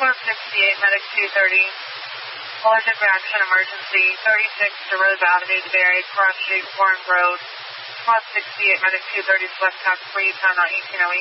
1268, medic 230. Allergic reaction emergency, 36 DeRose Avenue, DeBerry, Cross Street, Warren Road. 1268, medic 230, select tax free, time out 1808.